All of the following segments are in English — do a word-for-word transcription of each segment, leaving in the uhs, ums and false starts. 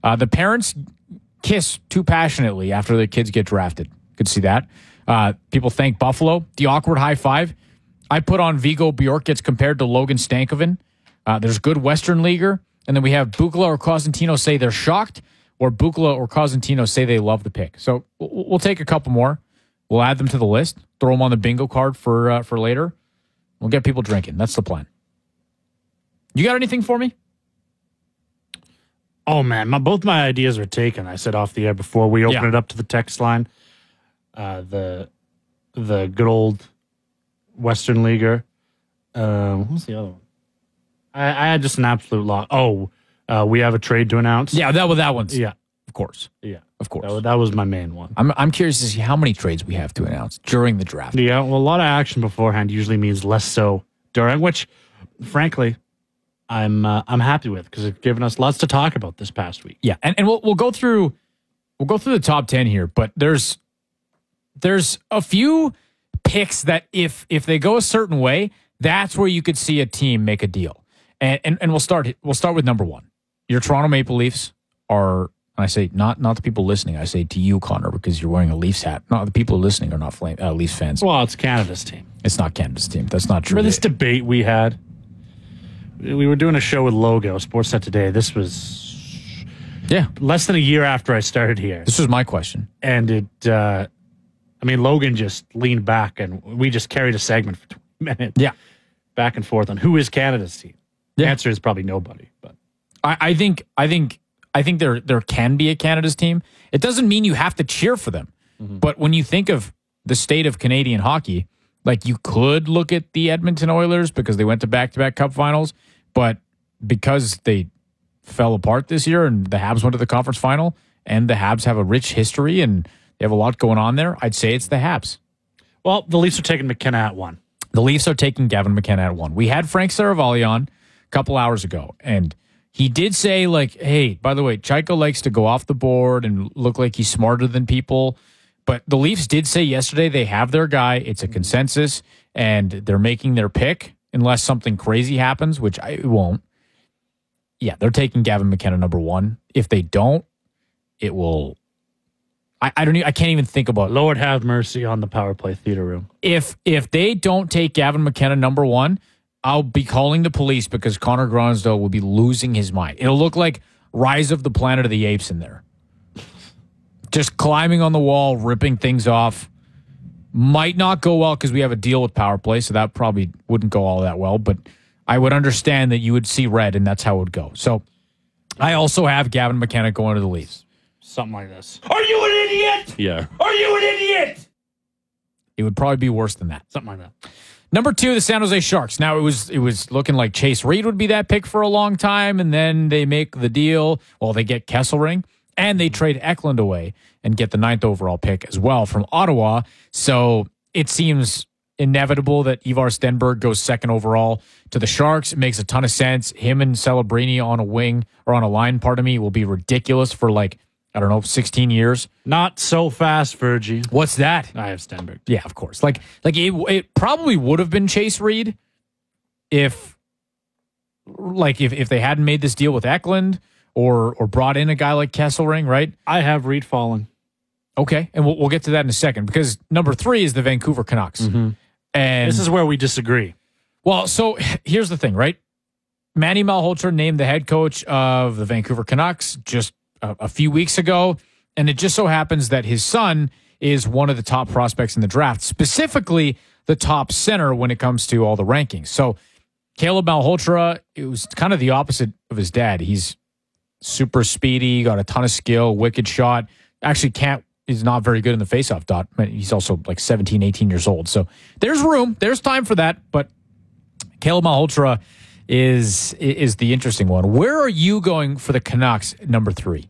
Uh, the parents kiss too passionately after their kids get drafted. Could see that. Uh, people thank Buffalo. The awkward high five. I put on Vigo Bjork gets compared to Logan Stankoven. Uh, there's good Western Leaguer. And then we have Bukala or Cosentino say they're shocked, or Bukala or Cosentino say they love the pick. So we'll, we'll take a couple more. We'll add them to the list. Throw them on the bingo card for uh, for later. We'll get people drinking. That's the plan. You got anything for me? Oh, man. My, both my ideas are taken. I said off the air before we open Yeah. it up to the text line. Uh, the the good old Western Leaguer. Um, what was the other one? I, I had just an absolute lot. Oh, uh, we have a trade to announce. Yeah, that was that one's. Yeah. Of course. Yeah. Of course. That, was- that was my main one. I'm I'm curious to see how many trades we have to announce during the draft. Yeah, well, a lot of action beforehand usually means less so during, which, frankly, I'm uh, I'm happy with because it's given us lots to talk about this past week. Yeah, and, and we'll we'll go through we'll go through the top ten here, but there's there's a few picks that if if they go a certain way, that's where you could see a team make a deal. And and, and we'll start we'll start with number one. Your Toronto Maple Leafs are, I say not not the people listening, I say to you, Connor, because you're wearing a Leafs hat. Not the people listening are not flame, uh, Leafs fans. Well, it's Canada's team. It's not Canada's team. That's not true. Remember this debate we had? We were doing a show with Logo, Sportsnet Today. This was Yeah. less than a year after I started here. This was my question. And it, uh, I mean, Logan just leaned back and we just carried a segment for twenty minutes. Yeah. Back and forth on who is Canada's team. The Yeah. answer is probably nobody. But I, I think I think I think there there can be a Canada's team. It doesn't mean you have to cheer for them. Mm-hmm. But when you think of the state of Canadian hockey, like you could look at the Edmonton Oilers because they went to back-to-back Cup finals, but because they fell apart this year and the Habs went to the conference final and the Habs have a rich history and they have a lot going on there, I'd say it's the Habs. well, the Leafs are taking McKenna at one. The Leafs are taking Gavin McKenna at one. We had Frank Saravalli on a couple hours ago, and he did say, like, hey, by the way, Chaika likes to go off the board and look like he's smarter than people. But the Leafs did say yesterday they have their guy. It's a consensus, and they're making their pick unless something crazy happens, which I it won't. Yeah, they're taking Gavin McKenna number one. If they don't, it will. I, I don't. Even, I can't even think about. Lord have mercy on the power play theater room. If if they don't take Gavin McKenna number one, I'll be calling the police because Connor Gronsdale will be losing his mind. It'll look like Rise of the Planet of the Apes in there. Just climbing on the wall, ripping things off. Might not go well because we have a deal with power play, so that probably wouldn't go all that well. But I would understand that you would see red, and that's how it would go. So I also have Gavin McKenna going to the Leafs. Something like this. Are you an idiot? Yeah. Are you an idiot? It would probably be worse than that. Something like that. Number two, the San Jose Sharks. Now, it was it was looking like Chase Reed would be that pick for a long time, and then they make the deal. Well, they get Kesselring, and they trade Eklund away and get the ninth overall pick as well from Ottawa. So it seems inevitable that Ivar Stenberg goes second overall to the Sharks. It makes a ton of sense. Him and Celebrini on a wing, or on a line, pardon me, will be ridiculous for like, I don't know, sixteen years. Not so fast, Virgie. What's that? I have Stenberg. Yeah, of course. Like, like it, it probably would have been Chase Reed if, like, if, if they hadn't made this deal with Eklund or or brought in a guy like Kesselring, right? I have Reed falling. Okay, and we'll we'll get to that in a second because number three is the Vancouver Canucks, Mm-hmm. and This is where we disagree. well, so here's the thing, right? Manny Malhotra named the head coach of the Vancouver Canucks just a, a few weeks ago, and it just so happens that his son is one of the top prospects in the draft, specifically the top center when it comes to all the rankings. So Caleb Malhotra, it was kind of the opposite of his dad. He's super speedy, got a ton of skill, wicked shot. Actually can't, is not very good in the faceoff dot. He's also like seventeen, eighteen years old. So there's room, there's time for that. But Caleb Malhotra is is the interesting one. Where are you going for the Canucks at number three?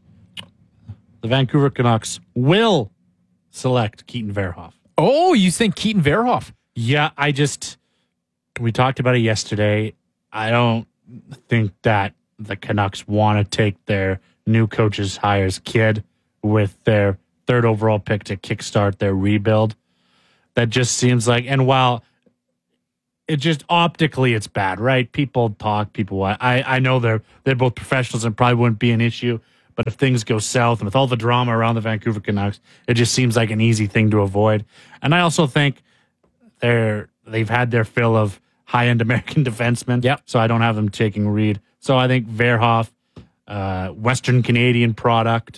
The Vancouver Canucks will select Keaton Verhoff. Oh, you think Keaton Verhoff? Yeah, I just, we talked about it yesterday. I don't think that the Canucks want to take their new coach's hires kid with their third overall pick to kickstart their rebuild. That just seems like, and while it just optically it's bad, right? People talk, people, I I know they're they're both professionals and probably wouldn't be an issue, But if things go south and with all the drama around the Vancouver Canucks, it just seems like an easy thing to avoid. And I also think they're they've had their fill of high-end American defensemen. Yep. So I don't have them taking Reed. So I think Verhoff, uh, Western Canadian product,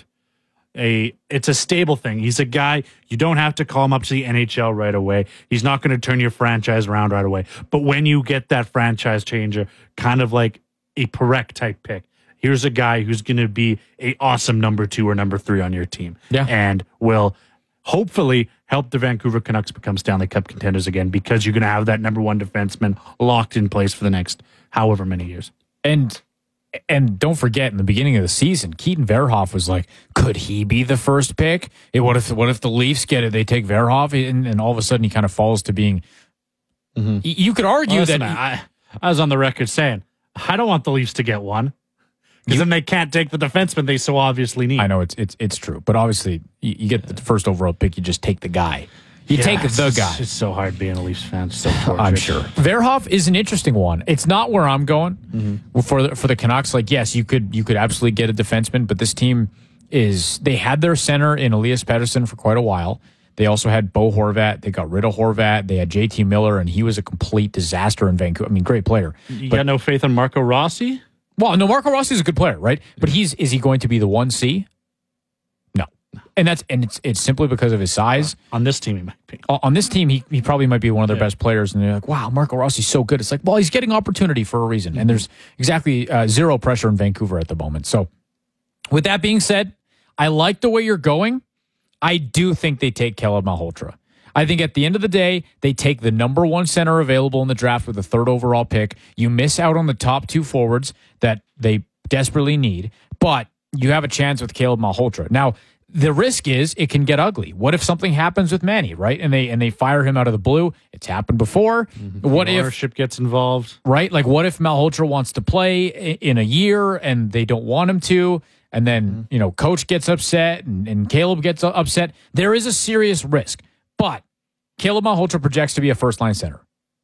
a it's a stable thing. He's a guy, you don't have to call him up to the N H L right away. He's not going to turn your franchise around right away. But when you get that franchise changer, kind of like a Parekh type pick, here's a guy who's going to be a awesome number two or number three on your team. Yeah. And will hopefully help the Vancouver Canucks become Stanley Cup contenders again, because you're going to have that number one defenseman locked in place for the next however many years. And and don't forget, in the beginning of the season, Keaton Verhoff was like, could he be the first pick? It, what if what if the Leafs get it? They take Verhoff, and, and all of a sudden he kind of falls to being. Mm-hmm. y- You could argue Well, listen, that he- I, I was on the record saying I don't want the Leafs to get one, because then they can't take the defenseman they so obviously need. I know it's it's it's true, but obviously you, you get the first overall pick, you just take the guy. You Yeah, take it's, the guy. It's, it's so hard being a Leafs fan. It's so torturous. I'm sure. Verhoff is an interesting one. It's not where I'm going Mm-hmm. for the, for the Canucks. Like, yes, you could you could absolutely get a defenseman, but this team is they had their center in Elias Pettersson for quite a while. They also had Bo Horvat. They got rid of Horvat. They had J T Miller, and he was a complete disaster in Vancouver. I mean, great player. You But- got no faith in Marco Rossi? Well, no, Marco Rossi is a good player, right? But he's is he going to be the one C? No, and that's and it's it's simply because of his size. On this team, he might be. On this team, he, he probably might be one of their Yeah. best players, and they're like, wow, Marco Rossi's so good. It's like, well, he's getting opportunity for a reason, and there's exactly uh, zero pressure in Vancouver at the moment. So, with that being said, I like the way you're going. I do think they take Caleb Malhotra. I think at the end of the day, they take the number one center available in the draft with the third overall pick. You miss out on the top two forwards that they desperately need, but you have a chance with Caleb Malhotra. Now, the risk is it can get ugly. What if something happens with Manny, right? And they and they fire him out of the blue? It's happened before. Mm-hmm. What if ownership gets involved? Right? Like, what if Malhotra wants to play in a year and they don't want him to? And then, mm-hmm. you know, coach gets upset and, and Caleb gets upset. There is a serious risk. But Caleb Malhotra projects to be a first-line center.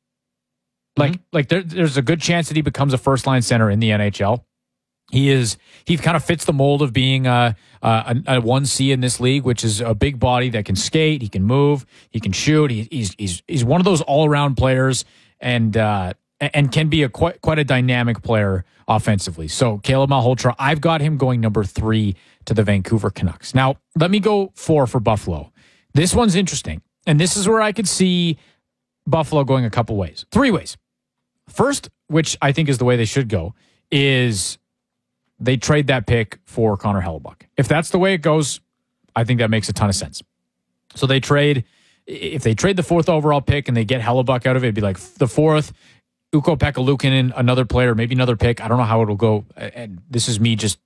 Like, mm-hmm. like there, there's a good chance that he becomes a first-line center in the N H L. He is he kind of fits the mold of being a, a, a one C in this league, which is a big body that can skate, he can move, he can shoot. He, he's he's he's one of those all-around players, and uh, and can be a quite quite a dynamic player offensively. So Caleb Malhotra, I've got him going number three to the Vancouver Canucks. Now let me go four for Buffalo. This one's interesting, and this is where I could see Buffalo going a couple ways, three ways. First, which I think is the way they should go, is they trade that pick for Connor Hellebuyck. If that's the way it goes, I think that makes a ton of sense. So they trade, if they trade the fourth overall pick and they get Hellebuyck out of it, it'd be like the fourth, Ukko-Pekka Luukkonen, another player, maybe another pick. I don't know how it'll go. And this is me just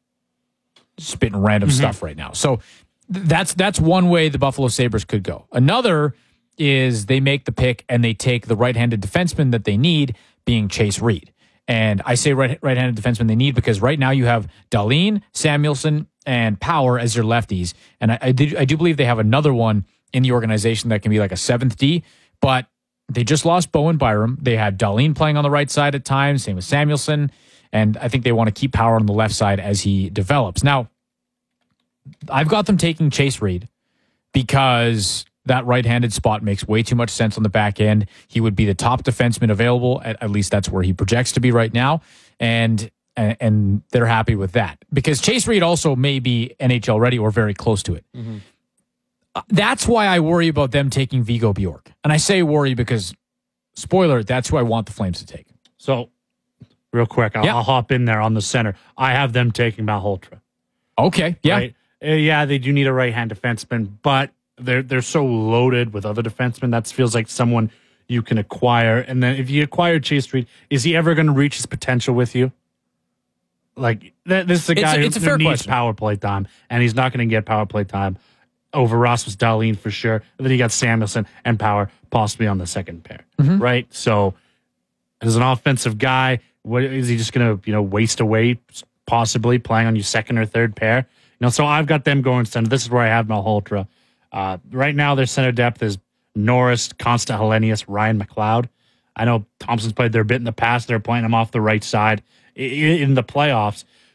spitting random mm-hmm. stuff right now. So that's that's one way the Buffalo Sabres could go. Another is they make the pick and they take the right-handed defenseman that they need, being Chase Reed. And I say right, right-handed defenseman they need because right now you have Dahlin, Samuelsson, and Power as your lefties. And I, I, did, I do believe they have another one in the organization that can be like a seventh D, but they just lost Bowen Byram. They had Dahlin playing on the right side at times, same with Samuelsson, and I think they want to keep Power on the left side as he develops. Now, I've got them taking Chase Reed because that right-handed spot makes way too much sense on the back end. He would be the top defenseman available. At, at least that's where he projects to be right now. And, and and they're happy with that. Because Chase Reed also may be N H L ready or very close to it. Mm-hmm. Uh, that's why I worry about them taking Viggo Bjork. And I say worry because, spoiler, that's who I want the Flames to take. So, real quick, I'll, yeah. I'll hop in there on the center. I have them taking Malhotra. Okay, yeah. Right? Uh, yeah, they do need a right-hand defenseman, but they're they're so loaded with other defensemen. That feels like someone you can acquire. And then if you acquire Chase Reed, is he ever going to reach his potential with you? Like, th- this is a guy it's a, it's who, a who needs question. power play time, and he's not going to get power play time over Rasmus Dahlin for sure. And then you got Samuelsson and Power possibly on the second pair, mm-hmm. right? So as an offensive guy, what is he just going to you know waste away possibly playing on your second or third pair? You know, so I've got them going center. This is where I have Malhotra. Uh, right now, their center depth is Norris, Constant Hellenius, Ryan McLeod. I know Thompson's played their bit in the past. They're playing him off the right side in the playoffs.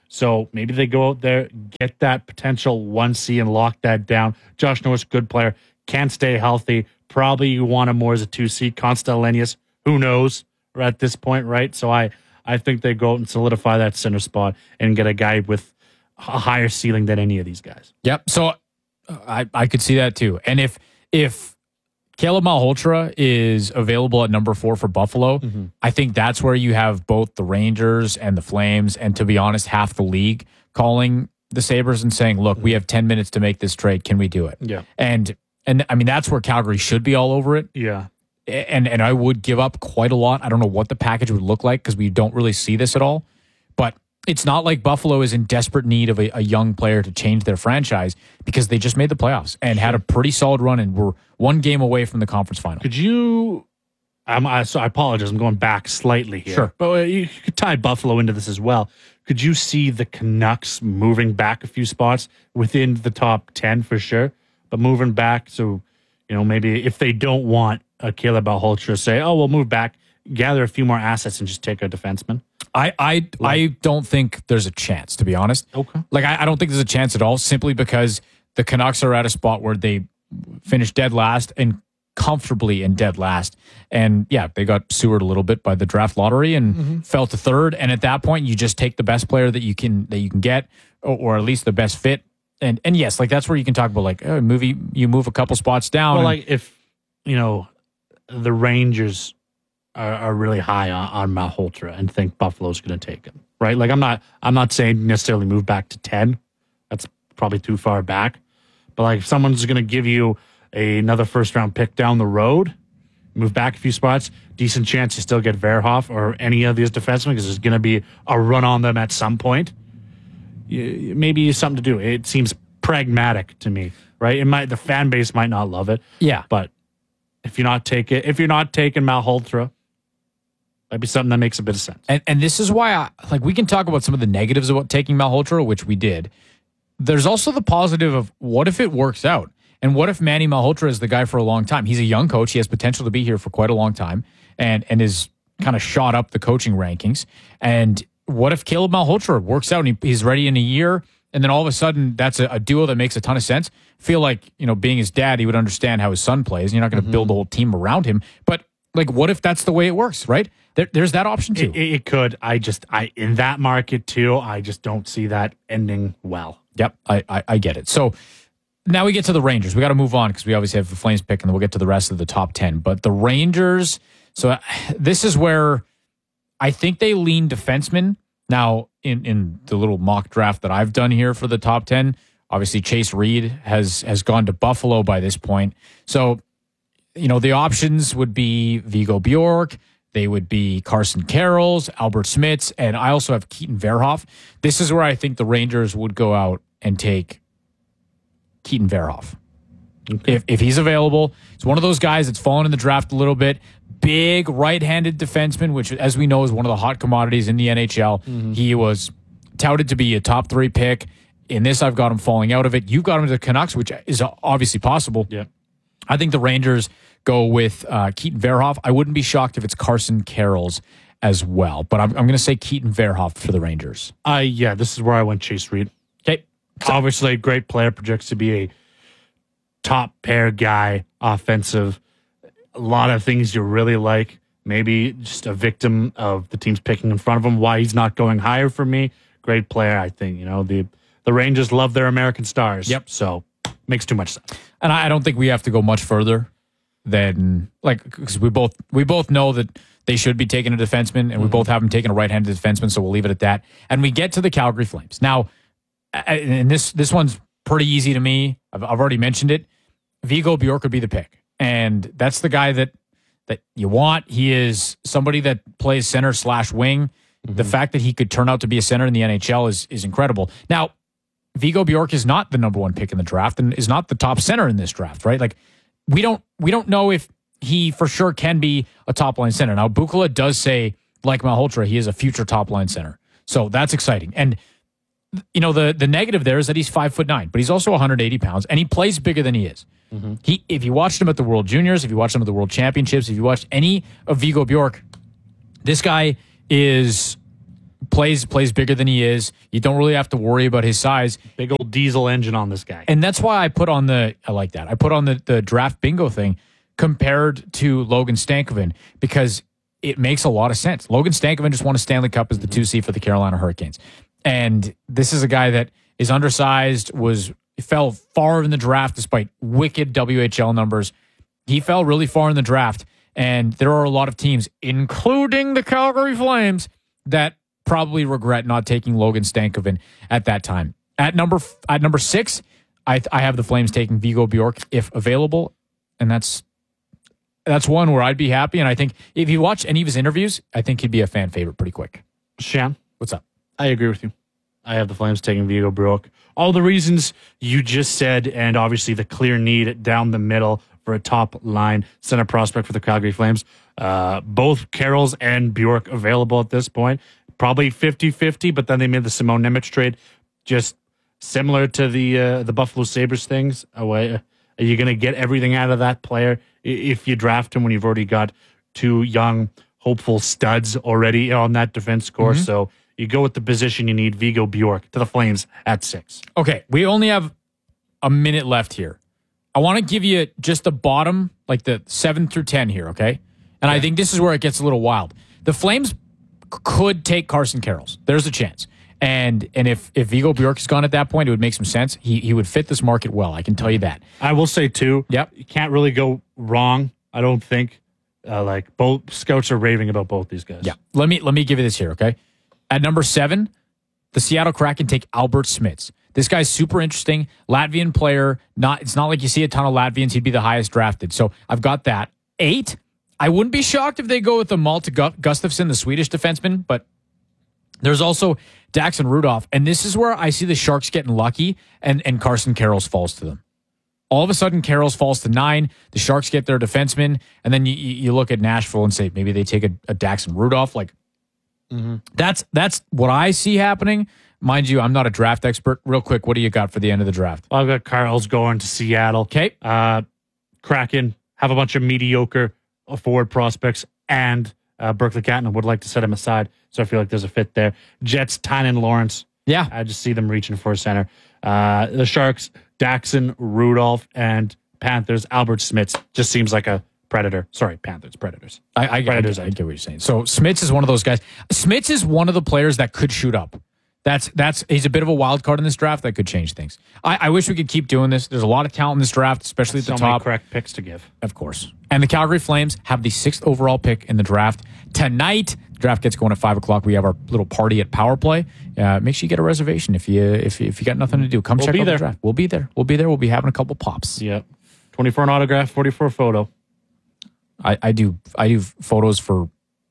So maybe they go out there, get that potential one C and lock that down. Josh Norris, good player, can stay healthy. Probably you want him more as a two C. Constellenius, who knows at this point, right? So I, I think they go out and solidify that center spot and get a guy with a higher ceiling than any of these guys. Yep. So uh, I, I could see that too. And if if Caleb Malhotra is available at number four for Buffalo, mm-hmm. I think that's where you have both the Rangers and the Flames, and to be honest, half the league calling the Sabres and saying, look, mm-hmm. we have ten minutes to make this trade. Can we do it? Yeah. And and I mean, that's where Calgary should be all over it. Yeah. And and I would give up quite a lot. I don't know what the package would look like because we don't really see this at all. But it's not like Buffalo is in desperate need of a, a young player to change their franchise because they just made the playoffs and sure. had a pretty solid run and were one game away from the conference final. Could you, I'm, I, so I apologize, I'm going back slightly here. Sure. But you, you could tie Buffalo into this as well. Could you see the Canucks moving back a few spots within the top ten for sure, but moving back so, you know, maybe if they don't want a Caleb Malhotra, say, oh, we'll move back, gather a few more assets and just take a defenseman? I I, like, I don't think there's a chance, to be honest. Okay. Like, I, I don't think there's a chance at all, simply because the Canucks are at a spot where they finished dead last and comfortably in dead last. And, yeah, they got sewered a little bit by the draft lottery and mm-hmm. fell to third. And at that point, you just take the best player that you can that you can get, or, or at least the best fit. And, and yes, like, that's where you can talk about, like, oh, movie, you move a couple spots down. Well, and, like, if, you know, the Rangers are, are really high on, on Malhotra and think Buffalo's going to take him, right? Like, I'm not, I'm not saying necessarily move back to ten. That's probably too far back. But like, if someone's going to give you a, another first round pick down the road, move back a few spots, decent chance you still get Verhoff or any of these defensemen because there's going to be a run on them at some point. You, maybe something to do. It seems pragmatic to me, right? It might, the fan base might not love it, yeah, but if you're not taking, if you're not taking Malhotra, that'd be something that makes a bit of sense. And and this is why, I, like, we can talk about some of the negatives about taking Malhotra, which we did. There's also the positive of what if it works out? And what if Manny Malhotra is the guy for a long time? He's a young coach. He has potential to be here for quite a long time and, and is kind of shot up the coaching rankings. And what if Caleb Malhotra works out and he, he's ready in a year? And then all of a sudden, that's a, a duo that makes a ton of sense. Feel like, you know, being his dad, he would understand how his son plays. And you're not going to mm-hmm. build a whole team around him. But, like, what if that's the way it works, right? There, there's that option, too. It, it could. I just, I in that market, too, I just don't see that ending well. Yep, I, I, I get it. So now we get to the Rangers. We got to move on because we obviously have the Flames pick, and then we'll get to the rest of the top ten. But the Rangers, so this is where I think they lean defenseman. Now, in, in the little mock draft that I've done here for the top ten, obviously Chase Reed has has gone to Buffalo by this point. So, you know, the options would be Vigo Bjork, they would be Carson Carrolls, Albert Smits, and I also have Keaton Verhoff. This is where I think the Rangers would go out and take Keaton Verhoff. Okay. If if he's available, it's one of those guys that's fallen in the draft a little bit. Big right-handed defenseman, which, as we know, is one of the hot commodities in the N H L. Mm-hmm. He was touted to be a top three pick. In this, I've got him falling out of it. You've got him to the Canucks, which is obviously possible. Yeah, I think the Rangers go with uh, Keaton Verhoff. I wouldn't be shocked if it's Carson Carrolls as well, but I'm, I'm going to say Keaton Verhoff for the Rangers. Uh, yeah, this is where I went Chase Reed. Okay. Obviously, a great player, projects to be a top pair guy, offensive. A lot of things you really like. Maybe just a victim of the teams picking in front of him. Why he's not going higher for me. Great player, I think. You know, the the Rangers love their American stars. Yep. So makes too much sense. And I don't think we have to go much further than, like, because we both we both know that they should be taking a defenseman, and mm-hmm. we both have them taking a right-handed defenseman. So we'll leave it at that. And we get to the Calgary Flames now. And this this one's pretty easy to me. I've, I've already mentioned it. Vigo Bjork would be the pick. And that's the guy that that you want. He is somebody that plays center slash wing. Mm-hmm. The fact that he could turn out to be a center in the N H L is is incredible. Now, Vigo Bjork is not the number one pick in the draft and is not the top center in this draft, right? Like, we don't we don't know if he for sure can be a top line center. Now, Bukala does say, like Malhotra, he is a future top line center. So that's exciting. And you know, the the negative there is that he's five foot nine, but he's also one hundred eighty pounds, and he plays bigger than he is. Mm-hmm. He, if you watched him at the World Juniors, if you watched him at the World Championships, if you watched any of Vigo Bjork, this guy is plays plays bigger than he is. You don't really have to worry about his size. Big old diesel engine on this guy. And that's why I put on the, I like that. I put on the, the draft bingo thing compared to Logan Stankoven because it makes a lot of sense. Logan Stankoven just won a Stanley Cup as the two seed for the Carolina Hurricanes. And this is a guy that is undersized, was fell far in the draft despite wicked W H L numbers. He fell really far in the draft. And there are a lot of teams, including the Calgary Flames, that probably regret not taking Logan Stankoven at that time. At number at number six, I I have the Flames taking Viggo Bjork if available, and that's that's one where I'd be happy. And I think if you watch any of his interviews, I think he'd be a fan favorite pretty quick. Shan, what's up? I agree with you. I have the Flames taking Viggo Bjork. All the reasons you just said, and obviously the clear need down the middle for a top line center prospect for the Calgary Flames. Uh, both Carrolls and Bjork available at this point. Probably fifty-fifty, but then they made the Simone Nemec trade. Just similar to the uh, the Buffalo Sabres things. Away, are you going to get everything out of that player if you draft him when you've already got two young, hopeful studs already on that defense core? Mm-hmm. So you go with the position you need, Viggo Bjork, to the Flames at six. Okay, we only have a minute left here. I want to give you just the bottom, like the seven through ten here, okay? And yeah. I think this is where it gets a little wild. The Flames could take Carson Carrolls. There's a chance. And and if, if Viggo Bjork is gone at that point, it would make some sense. He he would fit this market well. I can tell you that. I will say, too, yep. You can't really go wrong, I don't think. Uh, like, both scouts are raving about both these guys. Yeah. Let me, let me give you this here, okay? At number seven, the Seattle Kraken take Albert Smits. This guy's super interesting. Latvian player. Not It's not like you see a ton of Latvians. He'd be the highest drafted. So I've got that. Eight, I wouldn't be shocked if they go with the Malte Gustafsson, the Swedish defenseman, but there's also Daxon Rudolph. And this is where I see the Sharks getting lucky and, and Carson Carrolls falls to them. All of a sudden, Carrolls falls to nine. The Sharks get their defenseman. And then you, you look at Nashville and say, maybe they take a, a Daxon Rudolph. Like, mm-hmm. that's that's what I see happening. Mind you, I'm not a draft expert. Real quick, what do you got for the end of the draft? Well, I've got Carl's going to Seattle. Okay. Uh, Kraken have a bunch of mediocre forward prospects, and uh, Berkeley Catton would like to set him aside. So I feel like there's a fit there. Jets, Tynan Lawrence. Yeah. I just see them reaching for a center. Uh, the Sharks, Daxon, Rudolph, and Panthers, Albert Smits. Just seems like a Predator. Sorry, Panthers, Predators. I, I, Predators, I, I get what you're saying. So Smits is one of those guys. Smits is one of the players that could shoot up. That's that's he's a bit of a wild card in this draft that could change things. I, I wish we could keep doing this. There's a lot of talent in this draft, especially at the so top. Many correct picks to give, of course. And the Calgary Flames have the sixth overall pick in the draft tonight. The draft gets going at five o'clock. We have our little party at Power Play. Uh, make sure you get a reservation if you if if you got nothing to do. Come we'll check be out there. the draft. We'll be there. We'll be there. We'll be having a couple pops. Yep. Twenty for an autograph, forty for a photo. I, I do I do photos for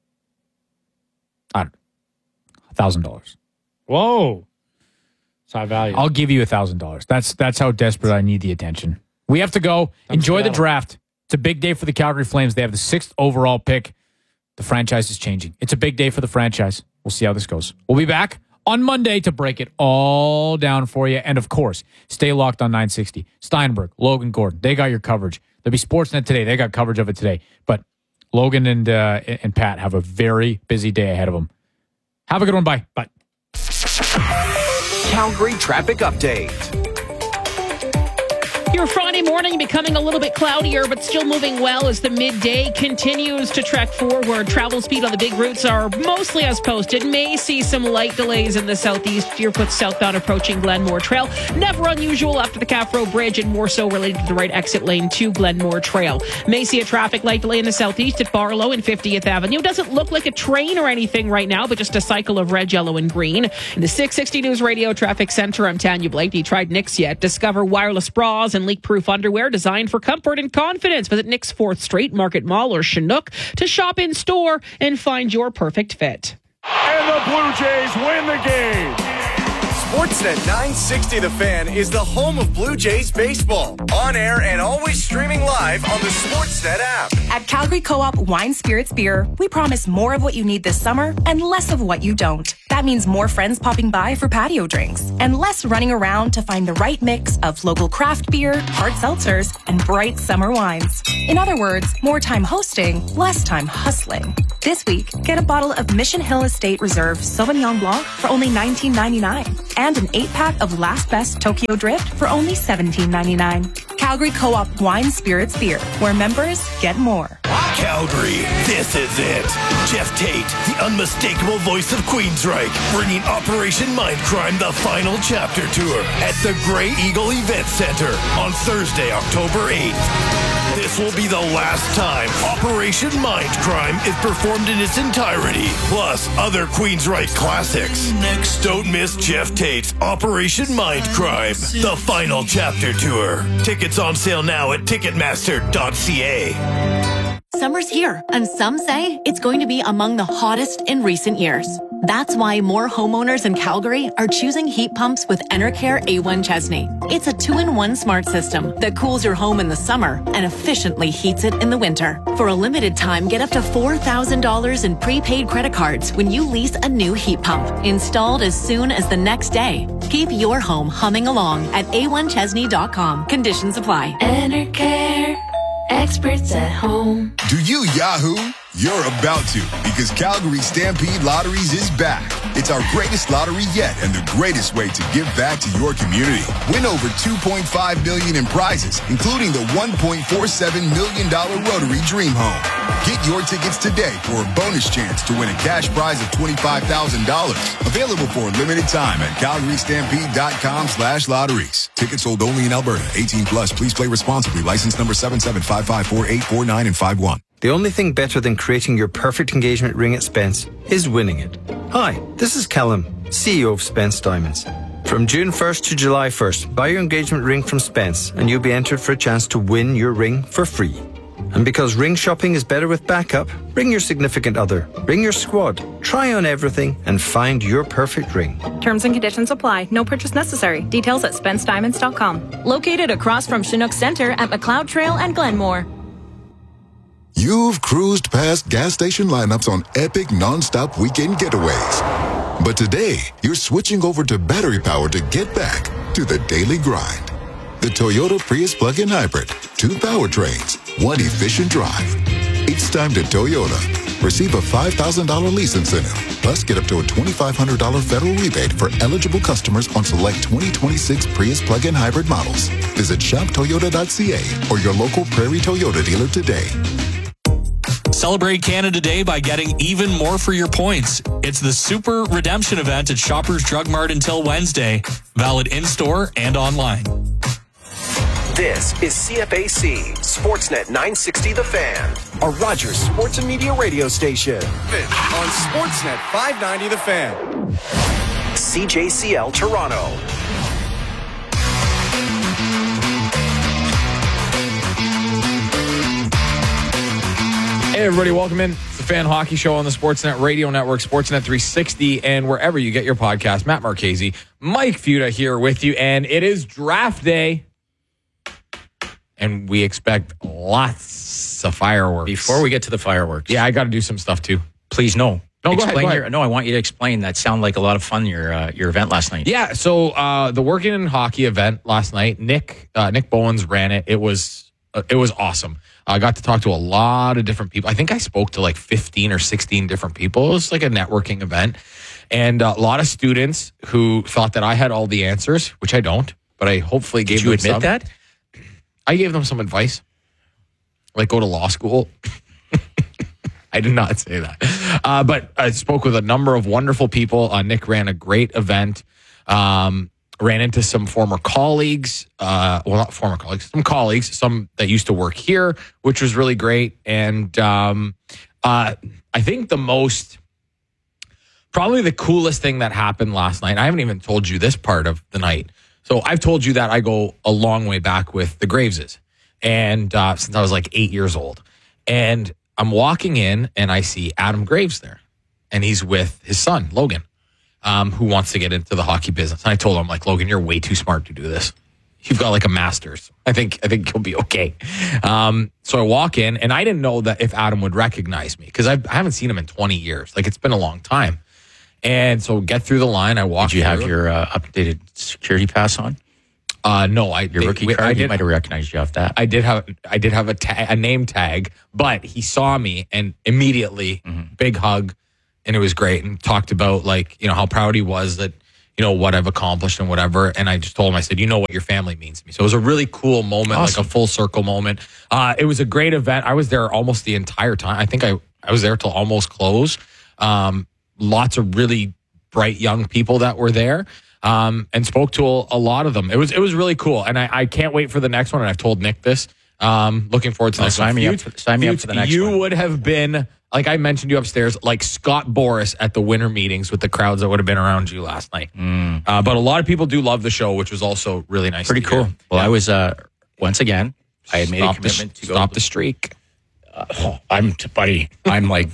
I don't know, a thousand dollars. Whoa. It's high value. I'll give you a thousand dollars. That's that's how desperate I need the attention. We have to go. That's Enjoy the draft. It's a big day for the Calgary Flames. They have the sixth overall pick. The franchise is changing. It's a big day for the franchise. We'll see how this goes. We'll be back on Monday to break it all down for you. And of course, stay locked on nine sixty. Steinberg, Logan Gordon, they got your coverage. There'll be Sportsnet today. They got coverage of it today. But Logan and uh, and Pat have a very busy day ahead of them. Have a good one. Bye. Bye. Calgary traffic update. Your Friday morning becoming a little bit cloudier, but still moving well as the midday continues to trek forward. Travel speed on the big routes are mostly as posted. May see some light delays in the southeast. Deerfoot southbound approaching Glenmore Trail. Never unusual after the Caffro Bridge and more so related to the right exit lane to Glenmore Trail. May see a traffic light delay in the southeast at Barlow and fiftieth Avenue. Doesn't look like a train or anything right now, but just a cycle of red, yellow, and green. In the six sixty News Radio Traffic Center, I'm Tanya Blake. You tried Nix yet? Discover wireless bras and leak-proof underwear designed for comfort and confidence. Visit Nick's fourth Street, Market Mall, or Chinook to shop in store and find your perfect fit. And the Blue Jays win the game. Sportsnet nine sixty The Fan is the home of Blue Jays baseball. On air and always streaming live on the Sportsnet app. At Calgary Co-op Wine Spirits Beer, we promise more of what you need this summer and less of what you don't. That means more friends popping by for patio drinks and less running around to find the right mix of local craft beer, hard seltzers, and bright summer wines. In other words, more time hosting, less time hustling. This week, get a bottle of Mission Hill Estate Reserve Sauvignon Blanc for only nineteen ninety-nine and an eight-pack of Last Best Tokyo Drift for only seventeen ninety-nine. Calgary Co-op Wine Spirits Beer, where members get more. Calgary, this is it. Jeff Tate, the unmistakable voice of Queensryche, bringing Operation Mindcrime the final chapter tour at the Grey Eagle Event Center on Thursday, October eighth. This will be the last time Operation Mindcrime is performed in its entirety, plus other Queensryche classics. Next, don't miss Jeff Tate's Operation Mindcrime, the final chapter tour. Tickets on sale now at ticketmaster dot c a. Summer's here, and some say it's going to be among the hottest in recent years. That's why more homeowners in Calgary are choosing heat pumps with Enercare A one Chesney. It's a two-in-one smart system that cools your home in the summer and efficiently heats it in the winter. For a limited time, get up to four thousand dollars in prepaid credit cards when you lease a new heat pump, installed as soon as the next day. Keep your home humming along at a one chesney dot com. Conditions apply. Enercare. Experts at home. Do you Yahoo? You're about to, because Calgary Stampede Lotteries is back. It's our greatest lottery yet and the greatest way to give back to your community. Win over two point five million dollars in prizes, including the one point four seven million dollars Rotary Dream Home. Get your tickets today for a bonus chance to win a cash prize of twenty-five thousand dollars. Available for a limited time at calgary stampede dot com slash lotteries. Tickets sold only in Alberta. eighteen plus. Please play responsibly. License number seven seven five five four eight four nine and five one. The only thing better than creating your perfect engagement ring at Spence is winning it. Hi, this is Callum, C E O of Spence Diamonds. From June first to July first, buy your engagement ring from Spence and you'll be entered for a chance to win your ring for free. And because ring shopping is better with backup, bring your significant other, bring your squad, try on everything and find your perfect ring. Terms and conditions apply. No purchase necessary. Details at spence diamonds dot com. Located across from Chinook Center at McLeod Trail and Glenmore. You've cruised past gas station lineups on epic non-stop weekend getaways. But today, you're switching over to battery power to get back to the daily grind. The Toyota Prius plug-in hybrid. Two powertrains, one efficient drive. It's time to Toyota. Receive a five thousand dollars lease incentive. Plus, get up to a twenty-five hundred dollars federal rebate for eligible customers on select twenty twenty-six Prius plug-in hybrid models. Visit shop toyota dot c a or your local Prairie Toyota dealer today. Celebrate Canada Day by getting even more for your points. It's the Super Redemption event at Shoppers Drug Mart until Wednesday. Valid in-store and online. This is C F A C, Sportsnet nine sixty The Fan, a Rogers Sports and Media radio station. On Sportsnet five ninety The Fan. C J C L Toronto. Hey, everybody, welcome in. It's the Fan Hockey Show on the Sportsnet Radio Network, Sportsnet three sixty, and wherever you get your podcast. Matt Marchese, Mike Futa here with you, and it is draft day, and we expect lots of fireworks. Before we get to the fireworks. Yeah, I got to do some stuff, too. Please, no. No, go explain ahead, go your, ahead. No, I want you to explain. That sounded like a lot of fun, your uh, your event last night. Yeah, so uh, the Working in Hockey event last night, Nick uh, Nick Bowens ran it. It was uh, it was awesome. I got to talk to a lot of different people. I think I spoke to like fifteen or sixteen different people. It was like a networking event. And a lot of students who thought that I had all the answers, which I don't, but I hopefully gave Did you them admit some. that? I gave them some advice. Like go to law school. I did not say that. Uh, but I spoke with a number of wonderful people. Uh, Nick ran a great event. Um, ran into some former colleagues, uh, well, not former colleagues, some colleagues, some that used to work here, which was really great. And um, uh, I think the most, probably the coolest thing that happened last night, I haven't even told you this part of the night. So I've told you that I go a long way back with the Graveses, and uh, since I was like eight years old. And I'm walking in and I see Adam Graves there, and he's with his son, Logan. Um, who wants to get into the hockey business. And I told him, like, Logan, you're way too smart to do this. You've got like a master's. I think I think you'll be okay. Um, so I walk in, and I didn't know that if Adam would recognize me, because I haven't seen him in twenty years. Like, it's been a long time. And so get through the line. I walked. Did you have through. your uh, updated security pass on? Uh, no, I your they, rookie we, card. I You did, might have recognized you off that. I did have I did have a, ta- a name tag, but he saw me and immediately Mm-hmm. big hug, and it was great. And talked about like you know how proud he was that you know what I've accomplished and whatever. And I just told him, I said, you know what your family means to me. So it was a really cool moment, Awesome. like a full circle moment. Uh, it was a great event. I was there almost the entire time. I think I I was there till almost close. Um, lots of really bright young people that were there. Um, and spoke to a, a lot of them. It was it was really cool, and I, I can't wait for the next one. And I've told Nick this. Um, looking forward to the Oh, next sign one. me up Feuds- for- sign me up Feuds, for the next you one. would have been like I mentioned you upstairs, like Scott Boris at the winter meetings with the crowds that would have been around you last night. Uh, but a lot of people do love the show, which was also really nice. Pretty to cool. hear. Well, I was uh, once again. I had made Stop a the- commitment to go stop the streak. Uh, oh, I'm t- buddy. I'm like,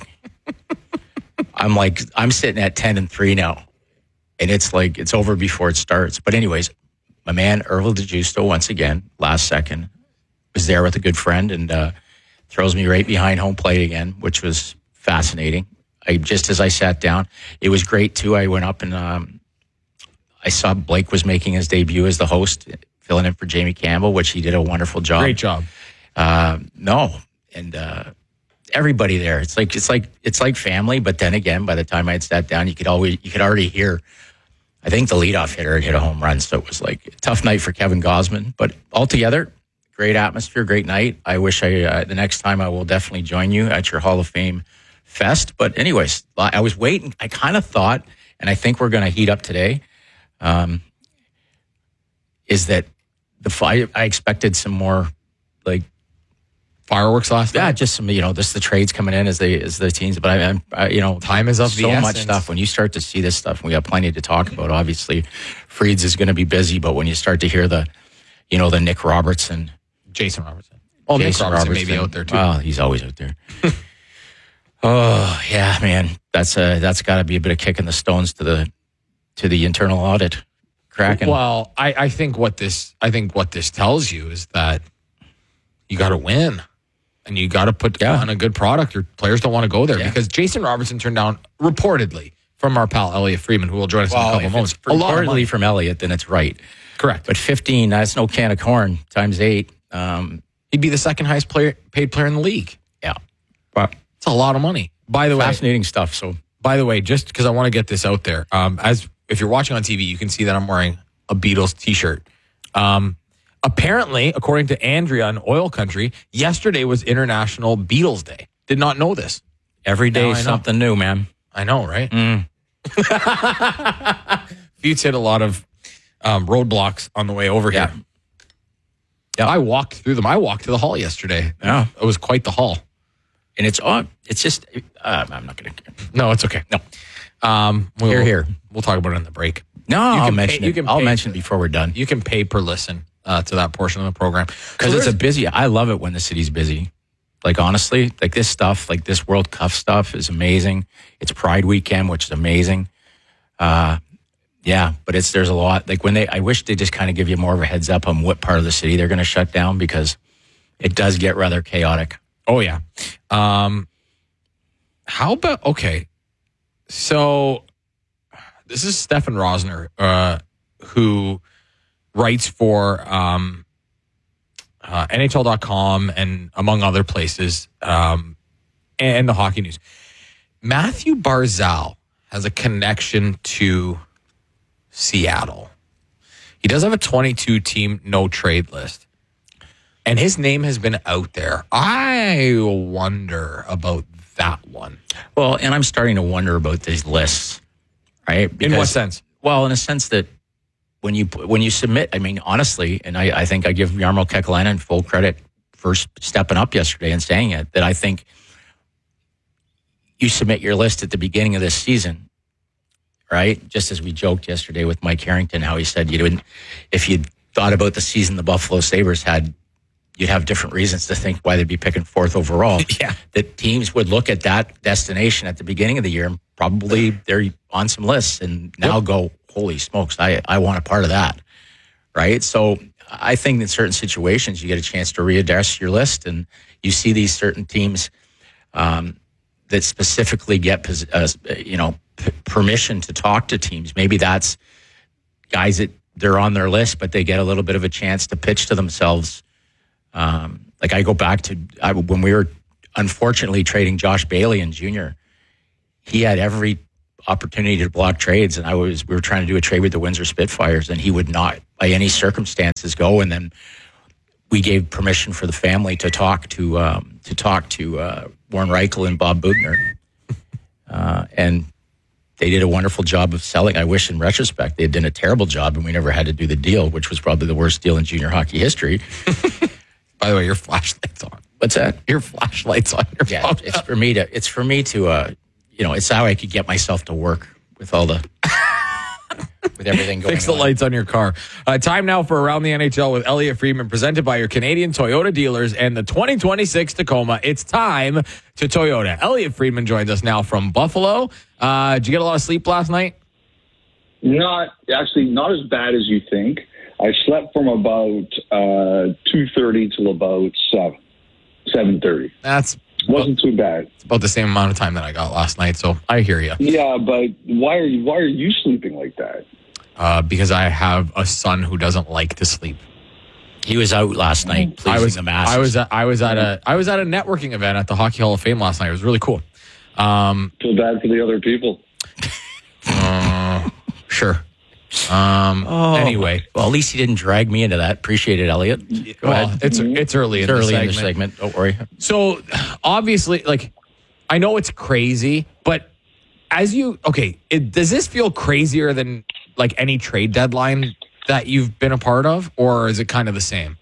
I'm like, I'm sitting at ten and three now, and it's like it's over before it starts. But anyways, my man Ervil DeGiusto once again, last second, was there with a good friend and uh, throws me right behind home plate again, which was fascinating. I just as I sat down, it was great too. I went up and um, I saw Blake was making his debut as the host, filling in for Jamie Campbell, which he did a wonderful job. Great job. Uh, no, and uh, everybody there. It's like it's like it's like family. But then again, by the time I had sat down, you could always you could already hear. I think the leadoff hitter had hit a home run, so it was like a tough night for Kevin Gosman. But altogether, great atmosphere, great night. I wish I uh, the next time I will definitely join you at your Hall of Fame fest. But anyways, I was waiting. I kind of thought, and I think we're going to heat up today. Um, is that the fi- I expected some more like fireworks last yeah, night? just some, you know, this the trades coming in as they as the teams. But I, I'm, I, you know, time is of so the essence. much stuff. When you start to see this stuff, and we have plenty to talk about. Obviously, Freeds is going to be busy, but when you start to hear the, you know, the Nick Robertson, Jason Robertson. Well, Nick Jason Robertson may be Robertson. out there too. Well, he's always out there. Oh yeah, man, that's a that's got to be a bit of kicking the stones to the to the internal audit. Cracking. Well, I, I think what this I think what this tells you is that you got to win, and you got to put Yeah. on a good product. Your players don't want to go there Yeah. because Jason Robertson turned down reportedly from our pal Elliot Freeman, who will join us in a Well, couple if moments. it's A lot of reportedly money. from Elliot, then it's right. Correct. But fifteen, that's no can of corn times eight. Um, He'd be the second highest player paid player in the league. yeah, but It's a lot of money. By the way, fascinating stuff. So By the way, just because I want to get this out there, um, as if you're watching on T V, you can see that I'm wearing a Beatles T-shirt. Um, apparently, according to Andrea in Oil Country, yesterday was International Beatles Day. Did not know this. every Now day I know. something new, man. I know, right? Mm. Feuds hit a lot of um, roadblocks on the way over Yeah. here. Yeah, I walked through them. I walked to the hall yesterday. Yeah. It was quite the hall. And it's on. It's just. Uh, I'm not going to. No, it's okay. No. Um, we'll, Here, here. We'll talk about it in the break. No, You I'll can mention pay- you it. can I'll pay- mention it before we're done You can pay per listen uh, to that portion of the program. because So it's a there's- busy. I love it when the city's busy. Like honestly, like this stuff, like this World Cup stuff is amazing. It's Pride Weekend, which is amazing. Uh, yeah, but it's there's a lot. Like when they, I wish they just kind of give you more of a heads up on what part of the city they're going to shut down because it does get rather chaotic. Oh yeah. Um, how about okay? So this is Stefan Rosner, uh, who writes for um, uh, N H L dot com and among other places, um, and the Hockey News. Matthew Barzal has a connection to Seattle. He does have a twenty-two team no trade list. And his name has been out there. I wonder about that one. Well, and I'm starting to wonder about these lists, right? In what sense? Well, in a sense that when you when you submit, I mean, honestly, and I, I think I give Jarmo Kekalainen full credit for stepping up yesterday and saying it, that I think you submit your list at the beginning of this season, right? Just as we joked yesterday with Mike Harrington, how he said you didn't, if you thought about the season the Buffalo Sabres had, you'd have different reasons to think why they'd be picking fourth overall. Yeah. That teams would look at that destination at the beginning of the year and probably they're on some lists and now Yep. go, holy smokes, I, I want a part of that. Right. So I think in certain situations you get a chance to readdress your list and you see these certain teams um, that specifically get, pos- uh, you know, p- permission to talk to teams. Maybe that's guys that they're on their list, but they get a little bit of a chance to pitch to themselves. Um, like I go back to I, when we were unfortunately trading Josh Bailey in junior. He had every opportunity to block trades, and I was we were trying to do a trade with the Windsor Spitfires, and he would not, by any circumstances, go. And then we gave permission for the family to talk to um, to talk to uh, Warren Reichel and Bob Bugner, uh, and they did a wonderful job of selling. I wish, in retrospect, they had done a terrible job, and we never had to do the deal, which was probably the worst deal in junior hockey history. By the way, your flashlight's on. What's that? Your flashlight's on your yeah, phone. It's for me to. It's for me to. Uh, you know, it's how I could get myself to work with all the. With everything going on. Fix the lights on your car. Uh, time now for Around the N H L with Elliot Friedman, presented by your Canadian Toyota dealers and the twenty twenty-six Tacoma. It's time to Toyota. Elliot Friedman joins us now from Buffalo. Uh, did you get a lot of sleep last night? Not actually, not as bad as you think. I slept from about uh, two thirty till about seven, seven thirty. That's wasn't too bad. It's about the same amount of time that I got last night, so I hear you. Yeah, but why are you why are you sleeping like that? Uh, because I have a son who doesn't like to sleep. He was out last night pleasing I was, the masses. I was at, I was at a I was at a networking event at the Hockey Hall of Fame last night. It was really cool. Um, Feel bad for the other people. Uh, sure. Um. Oh. Anyway, well, at least he didn't drag me into that. Appreciate it, Elliot. Go well, ahead. It's it's early. It's in early the in the segment. Don't worry. So obviously, like, I know it's crazy, but as you okay, it, does this feel crazier than like any trade deadline that you've been a part of, or is it kind of the same?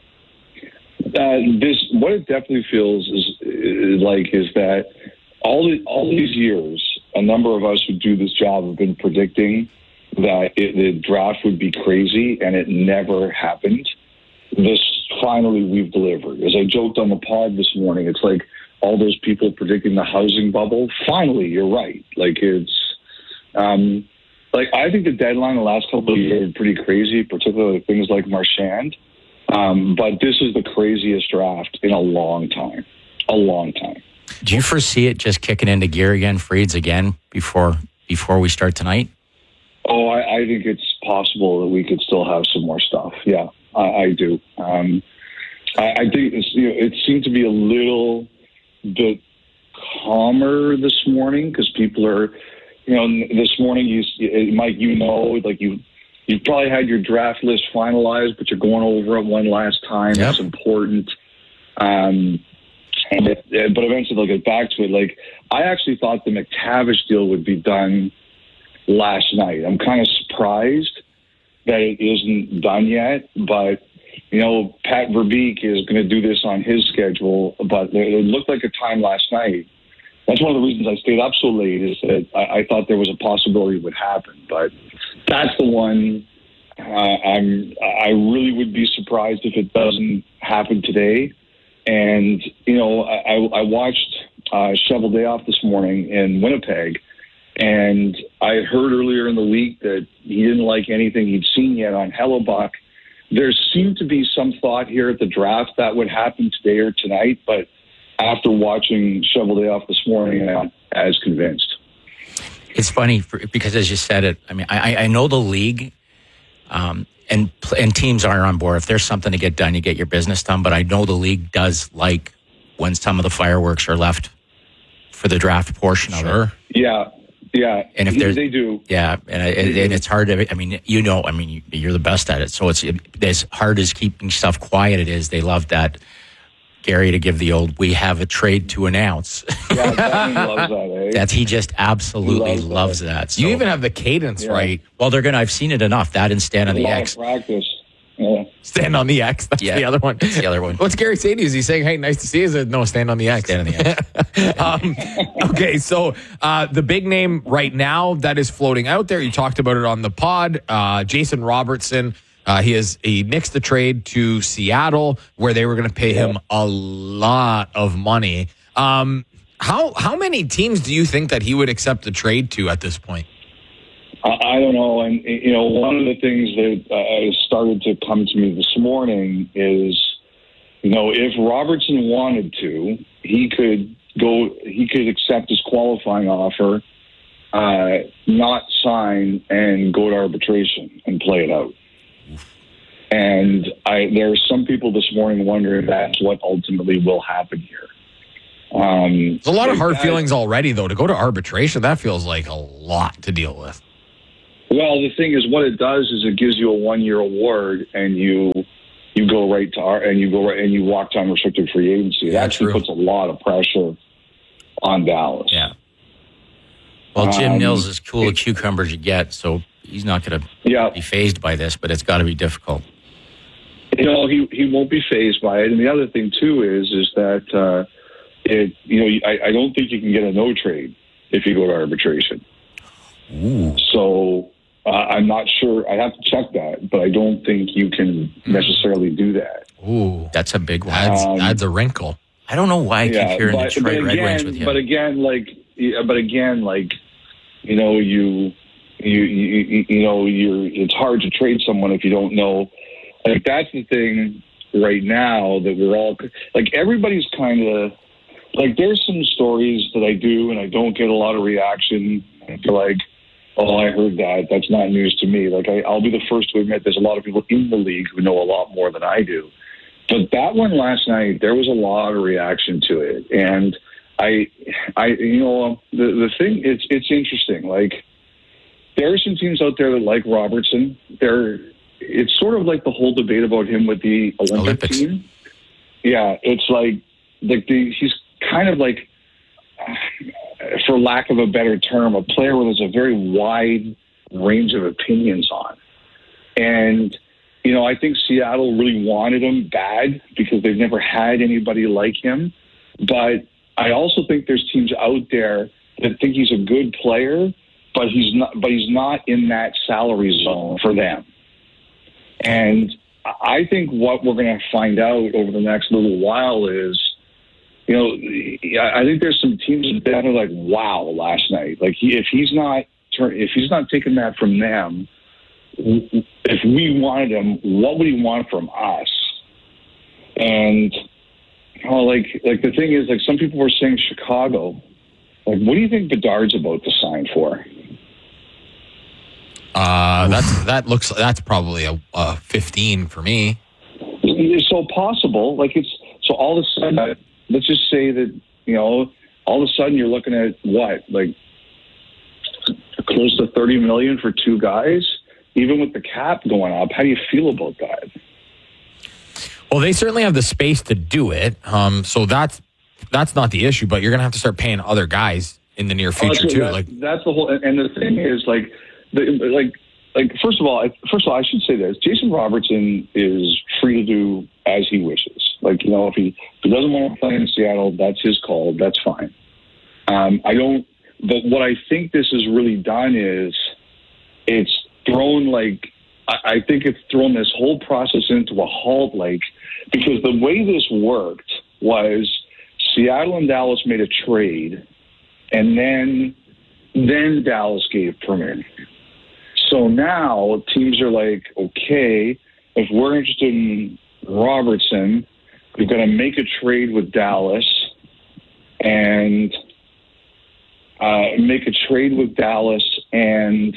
Uh, this what it definitely feels is, is like is that all the, all these years, a number of us who do this job have been predicting that it, the draft would be crazy, and it never happened. This finally we've delivered. As I joked on the pod this morning, it's like all those people predicting the housing bubble. Finally, you're right. Like it's, um, like I think the deadline the last couple of years are pretty crazy, particularly things like Marchand. Um, but this is the craziest draft in a long time, a long time. Do you foresee it just kicking into gear again, Freeds again before before we start tonight? Oh, I, I think it's possible that we could still have some more stuff. Yeah, I, I do. Um, I, I think it's, you know, it seemed to be a little bit calmer this morning because people are, you know, this morning, you, Mike, you know, like you, you probably had your draft list finalized, but you're going over it one last time. That's yep. important. Um, and it, but eventually they'll get back to it. Like I actually thought the McTavish deal would be done last night. I'm kind of surprised that it isn't done yet, but you know, Pat Verbeek is going to do this on his schedule, but it looked like a time last night. That's one of the reasons I stayed up so late is that I, I thought there was a possibility it would happen, but that's the one. Uh, I'm, I really would be surprised if it doesn't happen today. And, you know, I, I watched uh, Shovel Day Off this morning in Winnipeg, and I heard earlier in the week that he didn't like anything he'd seen yet on Hellebuck. There seemed to be some thought here at the draft that would happen today or tonight, but after watching Shovel Day Off this morning, I'm not as convinced. It's funny for, because as you said it, I mean, I, I know the league um, and and teams are on board. If there's something to get done, you get your business done. But I know the league does like when some of the fireworks are left for the draft portion sure. of it. Yeah. Yeah, and if there's, they do. Yeah, and, and, and it's hard to, I mean, you know, I mean, you're the best at it. So it's as hard as keeping stuff quiet it is. They love that, Gary, to give the old, we have a trade to announce. Yeah, Danny loves that, eh? That he just absolutely he loves, loves that. that. So, you even have the cadence, yeah. right? Well, they're going to, I've seen it enough, that and Stand on the X. Practice. Yeah. Stand on the X. That's yeah, the other one. That's the other one. What's Gary saying to you? Is he saying, hey, nice to see you? Is it, no, stand on the X. Stand on the X. um, okay, so uh, the big name right now that is floating out there, you talked about it on the pod, uh, Jason Robertson. Uh, he has he nixed the trade to Seattle where they were going to pay yeah. him a lot of money. Um, how how many teams do you think that he would accept the trade to at this point? I don't know. And, you know, one of the things that uh, started to come to me this morning is, you know, if Robertson wanted to, he could go, he could accept his qualifying offer uh, not sign and go to arbitration and play it out. And I, there are some people this morning wondering if that's what ultimately will happen here. Um, There's a lot of hard that, feelings already, though. To go to arbitration, that feels like a lot to deal with. Well, the thing is, what it does is it gives you a one-year award, and you you go right to our, and you go right and you walk to unrestricted free agency. It Yeah, actually true. puts a lot of pressure on Dallas. Yeah. Well, Jim Um, Nils is cool a cucumber as you get, so he's not going to yeah. be phased by this, but it's got to be difficult. You know, he he won't be phased by it. And the other thing too is is that uh, it you know I, I don't think you can get a no trade if you go to arbitration. Ooh. So uh, I'm not sure. I have to check that, but I don't think you can necessarily do that. Ooh, that's a big one. Adds, Um, adds a wrinkle. I don't know why I Yeah, keep hearing but, Detroit but Red again, Wings with him. But again, like, yeah, but again, like, you know, you, you, you, you know, you're. It's hard to trade someone if you don't know. Like, that's the thing right now that we're all like. Everybody's kind of like. There's some stories that I do, and I don't get a lot of reaction. They're like, oh, I heard that. That's not news to me. Like, I, I'll be the first to admit there's a lot of people in the league who know a lot more than I do. But that one last night, there was a lot of reaction to it, and I, I, you know, the the thing it's it's interesting. Like, there are some teams out there that like Robertson. There, it's sort of like the whole debate about him with the Olympic Olympics. team. Yeah, it's like like the he's kind of like, for lack of a better term, a player where there's a very wide range of opinions on, and. You know, I think Seattle really wanted him bad because they've never had anybody like him. But I also think there's teams out there that think he's a good player, but he's not. But he's not in that salary zone for them. And I think what we're going to find out over the next little while is, you know, I think there's some teams that are like, wow, last night. Like, he, if he's not if he's not taking that from them. If we wanted him, what would he want from us? And oh, like, like the thing is, like, some people were saying Chicago. Like, what do you think Bedard's about to sign for? Uh, that's that looks that's probably a, a fifteen for me. It's so possible. Like, it's so all of a sudden. Let's just say that, you know, all of a sudden you're looking at what, like, close to thirty million for two guys. Even with the cap going up, how do you feel about that? Well, they certainly have the space to do it. Um, so that's that's not the issue. But you're gonna have to start paying other guys in the near future Oh, so too. That's, Like that's the whole. And the thing is, like, the, like, like first of all, I, first of all, I should say this: Jason Robertson is free to do as he wishes. Like, you know, if he if he doesn't want to play in Seattle, that's his call. That's fine. Um, I don't. But what I think this has really done is it's. thrown like I, I think it's thrown this whole process into a halt, like, because the way this worked was Seattle and Dallas made a trade, and then then Dallas gave permission. So now teams are like, okay, if we're interested in Robertson, we've got to make a trade with Dallas and uh, make a trade with Dallas and.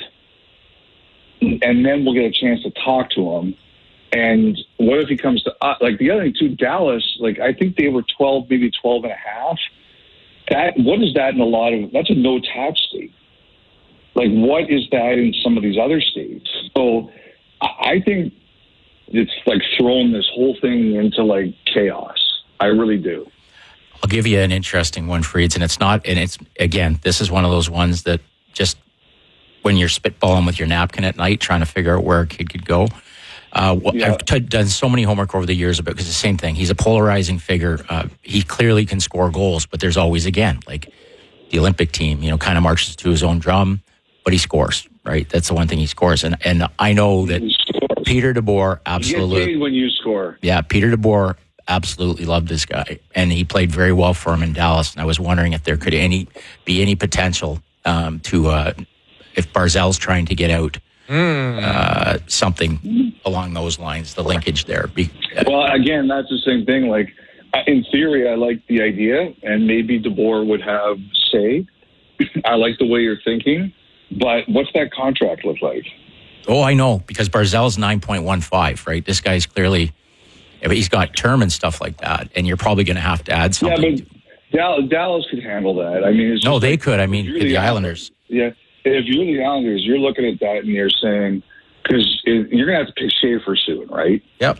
And then we'll get a chance to talk to him. And what if he comes to us? Like, the other thing, too, Dallas, like, I think they were twelve, maybe twelve and a half. That, what is that in a lot of, that's a no-tax state. Like, what is that in some of these other states? So I think it's, like, thrown this whole thing into, like, chaos. I really do. I'll give you an interesting one, Freeds, and it's not, and it's, again, this is one of those ones that just, when you're spitballing with your napkin at night, trying to figure out where a kid could go. Uh, yeah. I've t- done so many homework over the years about, because the same thing. He's a polarizing figure. Uh, he clearly can score goals, but there's always, again, like the Olympic team, you know, kind of marches to his own drum, but he scores, right? That's the one thing he scores. And and I know that Peter DeBoer absolutely. You get paid when you score. Yeah, Peter DeBoer absolutely loved this guy, and he played very well for him in Dallas. And I was wondering if there could any be any potential um, to. Uh, if Barzal's trying to get out, mm. uh, something along those lines, the linkage there. Be, uh, well, again, that's the same thing. Like, in theory, I like the idea, and maybe DeBoer would have say, I like the way you're thinking, but what's that contract look like? Oh, I know, because Barzal's nine point one five, right? This guy's clearly, he's got term and stuff like that, and you're probably going to have to add something. Yeah, but Dallas, Dallas could handle that. I mean, it's no, just they like, could. I mean, the, the Islanders. Yeah, if you're the Islanders, you're looking at that and you're saying, because you're going to have to pick Schaefer soon, right? Yep.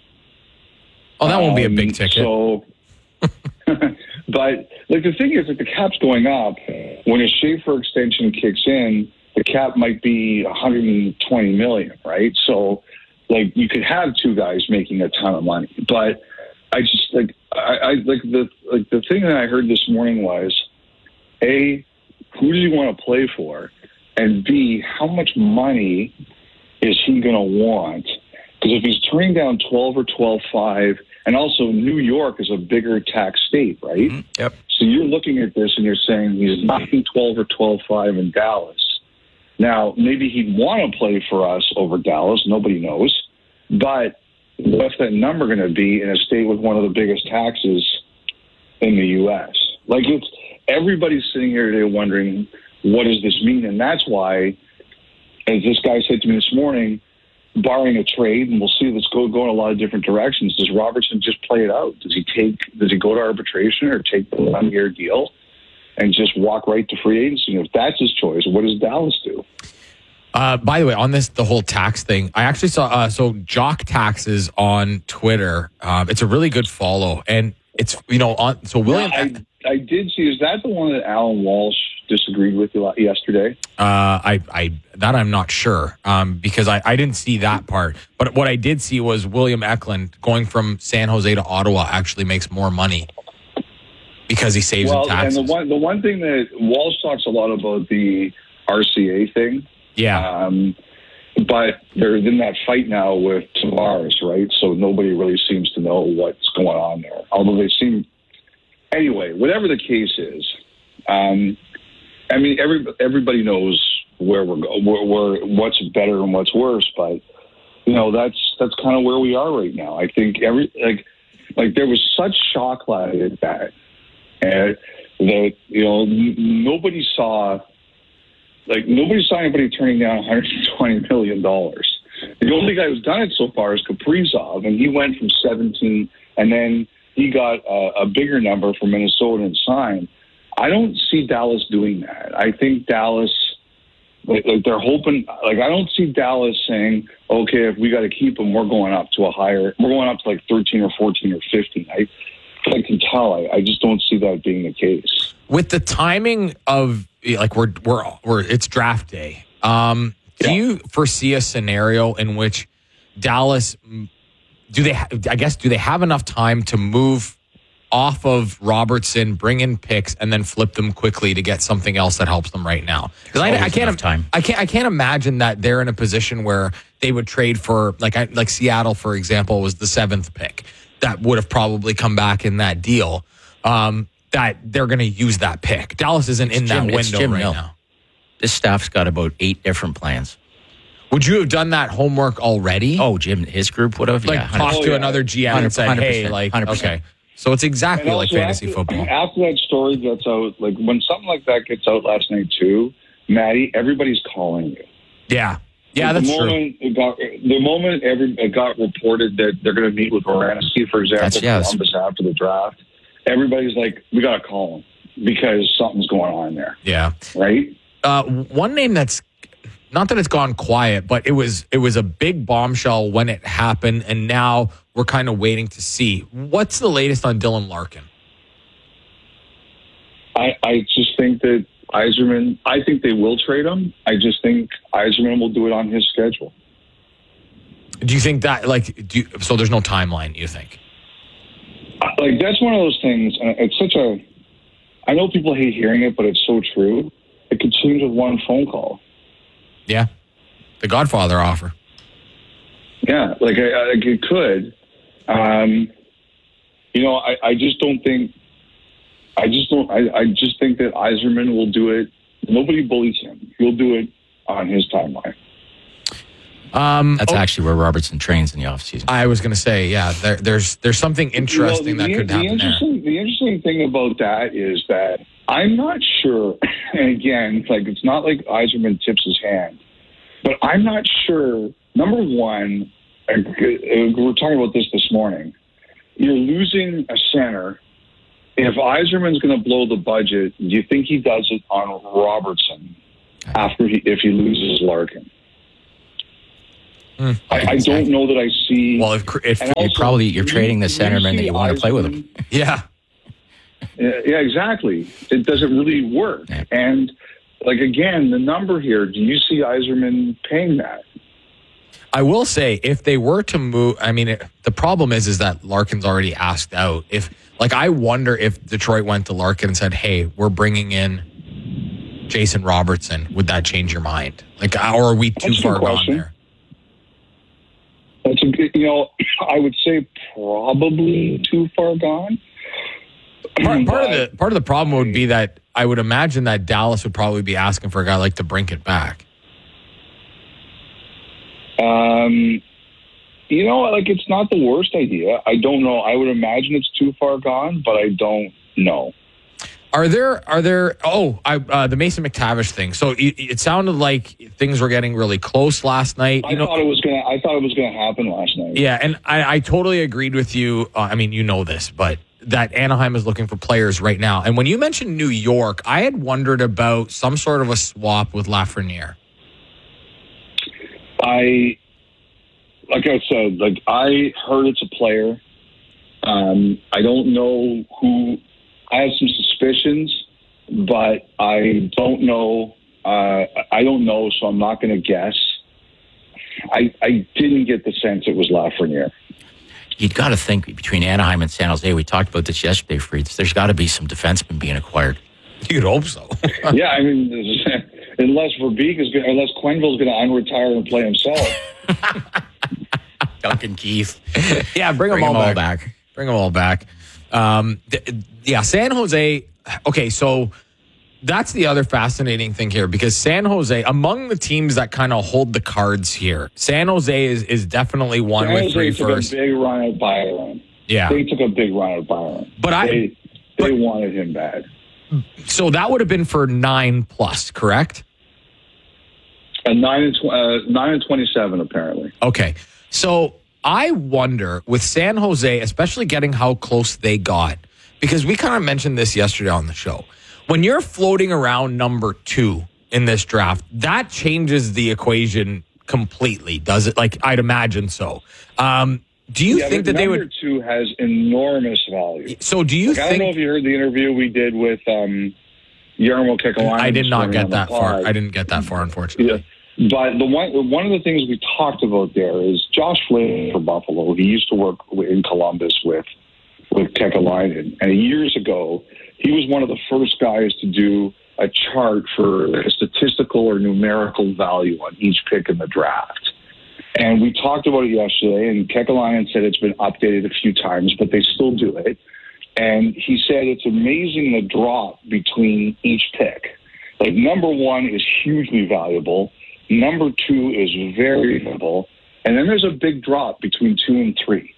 Oh, that um, won't be a big Um, ticket. So, but like the thing is, if the cap's going up, when a Schaefer extension kicks in, the cap might be one hundred twenty million, right? So, like, you could have two guys making a ton of money, but I just like I, I like the like the thing that I heard this morning was, A, who does he want to play for, and B, how much money is he going to want? Because if he's turning down twelve or twelve five, and also New York is a bigger tax state, right? Mm-hmm. Yep. So you're looking at this and you're saying he's knocking twelve or twelve five in Dallas. Now, maybe he'd want to play for us over Dallas. Nobody knows. But what's that number going to be in a state with one of the biggest taxes in the U S? Like, it's everybody's sitting here today wondering, what does this mean? And that's why, as this guy said to me this morning, barring a trade, and we'll see this go go in a lot of different directions, does Robertson just play it out? Does he take? Does he go to arbitration or take the one-year deal and just walk right to free agency? And if that's his choice, what does Dallas do? Uh, by the way, on this, the whole tax thing, I actually saw, uh, so Jock Taxes on Twitter. Um, it's a really good follow. And it's, you know, on, so William. Yeah, I, I did see, is that the one that Alan Walsh disagreed with you yesterday? Uh, I, I, that I'm not sure, um, because I, I didn't see that part. But what I did see was William Eklund going from San Jose to Ottawa actually makes more money because he saves well, in taxes. And the one, the one thing that Walsh talks a lot about the R C A thing. Yeah. Um, but they're in that fight now with Tavares, right? So nobody really seems to know what's going on there. Although they seem, anyway, whatever the case is, um, I mean, every everybody knows where we're going, where, where what's better and what's worse. But you know, that's that's kind of where we are right now. I think every like like there was such shock value at that, and that you know n- nobody saw. Like, nobody saw anybody turning down one hundred twenty million dollars. The only guy who's done it so far is Kaprizov, and he went from seventeen, and then he got a, a bigger number for Minnesota and signed. I don't see Dallas doing that. I think Dallas, like, like they're hoping, like, I don't see Dallas saying, okay, if we got to keep him, we're going up to a higher, we're going up to like thirteen or fourteen or fifteen. I, I can tell. I, I just don't see that being the case. With the timing of, like, we're we're we're it's draft day. Um, do yeah. you foresee a scenario in which Dallas do they? Ha- I guess do they have enough time to move off of Robertson, bring in picks, and then flip them quickly to get something else that helps them right now? Because I, I can't time. I can't I can't imagine that they're in a position where they would trade for like I, like Seattle, for example, was the seventh pick that would have probably come back in that deal. Um, that they're going to use that pick. Dallas isn't in Jim, that window right Hill. now. This staff's got about eight different plans. Would you have done that homework already? Oh, Jim, his group would have. Like yeah, talked oh, to yeah. another G M and said, hey, like, one hundred percent. Okay. So it's exactly like fantasy after, football. After that story gets out, like when something like that gets out last night too, Maddie, everybody's calling you. Yeah. Yeah, like that's the moment true. It got, the moment every, it got reported that they're going to meet with Oransky, for example, that's, yeah, Columbus after the draft, everybody's like, we got to call him because something's going on there. Yeah. Right? Uh, one name that's not that it's gone quiet, but it was it was a big bombshell when it happened, and now we're kind of waiting to see. What's the latest on Dylan Larkin? I, I just think that Yzerman, I think they will trade him. I just think Yzerman will do it on his schedule. Do you think that, like, do you, so there's no timeline, you think? Like, that's one of those things, and it's such a, I know people hate hearing it, but it's so true. It could change with one phone call. Yeah. The Godfather offer. Yeah, like, I, like it could. Um, you know, I, I just don't think, I just don't, I, I just think that Yzerman will do it. Nobody bullies him. He'll do it on his timeline. Um, That's oh, actually where Robertson trains in the offseason. I was going to say, yeah, there, there's there's something interesting you know, the, that could the happen interesting, there. The interesting thing about that is that I'm not sure. And again, it's like it's not like Yzerman tips his hand, but I'm not sure. Number one, we were talking about this this morning. You're losing a center. If Yzerman's going to blow the budget, do you think he does it on Robertson after he if he loses Larkin? Mm, I, I don't know that I see. Well, if, if and you also, probably you're you- trading the you centerman see that you want to play with him. Yeah. Yeah, yeah, exactly. It doesn't really work. And, like, again, the number here, do you see Yzerman paying that? I will say, if they were to move, I mean, it, the problem is, is that Larkin's already asked out. If, like, I wonder if Detroit went to Larkin and said, "Hey, we're bringing in Jason Robertson," would that change your mind? Like, or are we too That's a far good gone question. there? That's a good, you know, I would say probably too far gone. Part, part of the part of the problem would be that I would imagine that Dallas would probably be asking for a guy like DeBrincat back. Um, you know, like, it's not the worst idea. I don't know. I would imagine it's too far gone, but I don't know. Are there, are there, oh, I, uh, the Mason McTavish thing. So it, it sounded like things were getting really close last night. I You know, thought it was gonna. I thought it was gonna happen last night. yeah, and I, I totally agreed with you. Uh, I mean, you know this, but that Anaheim is looking for players right now. And when you mentioned New York, I had wondered about some sort of a swap with Lafreniere. I, like I said, like I heard it's a player. Um, I don't know who. I have some suspicions, but I don't know. Uh, I don't know, so I'm not going to guess. I, I didn't get the sense it was Lafreniere. You've got to think between Anaheim and San Jose. We talked about this yesterday, Freeds. There's got to be some defensemen being acquired. You'd hope so. Yeah, I mean, unless Verbeek is going, unless Quenneville's going to unretire and play himself. Duncan Keith. Yeah, bring, Bring them all, them all back. back. Bring them all back. Um, th- yeah, San Jose. Okay, so that's the other fascinating thing here because San Jose, among the teams that kind of hold the cards here, San Jose is is definitely one San with Jose three took first. a big run at Byron. Yeah. They took a big run at Byron. But I- they, they wanted him bad. So that would have been for nine plus, correct? A nine and tw- uh, nine and twenty-seven, apparently. Okay. So I wonder with San Jose, especially getting how close they got, because we kind of mentioned this yesterday on the show. When you're floating around number two in this draft, that changes the equation completely, does it? Like, I'd imagine so. Um, do you Yeah, think but that they number would? two has enormous value. So do you Like, I don't think? know if you heard the interview we did with um, Yarmo Kekalainen. I did not this get morning that on the far. pod. I didn't get that far, unfortunately. Yeah. But the one one of the things we talked about there is Josh Flynn for Buffalo. He used to work in Columbus with with Kekalainen, and years ago he was one of the first guys to do a chart for a statistical or numerical value on each pick in the draft. And we talked about it yesterday, and Kekalainen said it's been updated a few times, but they still do it. And he said it's amazing the drop between each pick. Like, number one is hugely valuable. Number two is very valuable. And then there's a big drop between two and three.